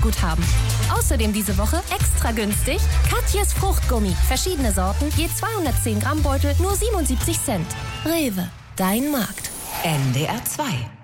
Guthaben. Außerdem diese Woche extra günstig Katjes Fruchtgummi. Verschiedene Sorten, je 210 Gramm Beutel, nur 77 Cent. Rewe, dein Markt. NDR 2